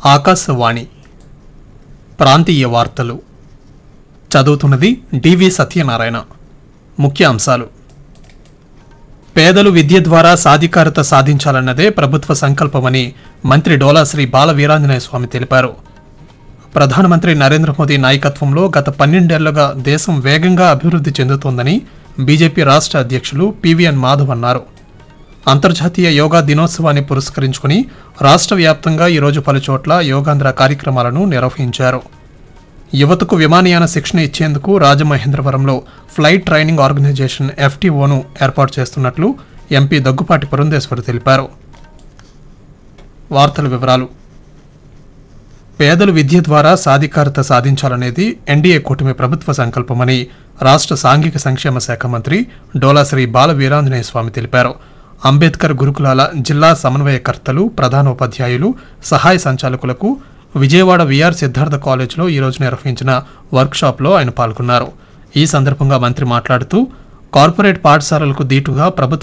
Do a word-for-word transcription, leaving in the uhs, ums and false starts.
ఆకాశవాణి ప్రాంతీయ వార్తలు చదువుతున్నది డివి సత్యనారాయణ. ముఖ్యాంశాలు: పేదలు విద్య ద్వారా సాధికారత సాధించాలన్నదే ప్రభుత్వ సంకల్పమని మంత్రి డోలా శ్రీ బాల వీరాంజనేయ స్వామి తెలిపారు. ప్రధానమంత్రి నరేంద్ర మోదీ నాయకత్వంలో గత పన్నెండేళ్లుగా దేశం వేగంగా అభివృద్ధి చెందుతోందని బీజేపీ రాష్ట్ర అధ్యక్షులు పివిఎన్ మాధవ్ అన్నారు. అంతర్జాతీయ యోగా దినోత్సవాన్ని పురస్కరించుకుని రాష్ట్ర వ్యాప్తంగా ఈరోజు పలుచోట్ల యోగాంధ్ర కార్యక్రమాలను నిర్వహించారు. యువతకు విమానయాన శిక్షణ ఇచ్చేందుకు రాజమహేంద్రవరంలో ఫ్లైట్ ట్రైనింగ్ ఆర్గనైజేషన్ ఎఫ్టీఓను ఏర్పాటు చేస్తున్నట్లు ఎంపీ దగ్గుపాటి పురంధేశ్వరి తెలిపారు. వార్తల వివరాలు: పేదలు విద్య ద్వారా సాధికారత సాధించాలనేది ఎన్డీఏ కూటమి ప్రభుత్వ సంకల్పమని రాష్ట్ర సాంఘిక సంక్షేమ శాఖ మంత్రి డోలా శ్రీ బాల వీరాంజనేయ స్వామి తెలిపారు. అంబేద్కర్ గురుకులాల జిల్లా సమన్వయకర్తలు, ప్రధానోపాధ్యాయులు, సహాయ సంచాలకులకు విజయవాడ విఆర్ సిద్ధార్థ కాలేజ్లో ఈరోజు నిర్వహించిన వర్క్షాప్లో ఆయన పాల్గొన్నారు. ఈ సందర్భంగా మంత్రి మాట్లాడుతూ కార్పొరేట్ పాఠశాలలకు దీటుగా ప్రభుత్వ